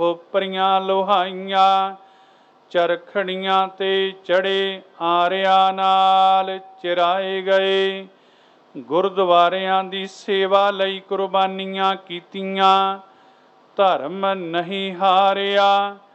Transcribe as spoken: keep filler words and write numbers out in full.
ਖੋਪਰੀਆਂ ਲੋਹਾਈਆਂ, ਚਰਖੜੀਆਂ ਤੇ ਚੜੇ ਆਰਿਆਂ ਨਾਲ ਚਿਰਾਏ ਗਏ। ਗੁਰਦੁਆਰਿਆਂ ਦੀ ਸੇਵਾ ਲਈ ਕੁਰਬਾਨੀਆਂ ਕੀਤੀਆਂ, ਧਰਮ ਨਹੀਂ ਹਾਰਿਆ।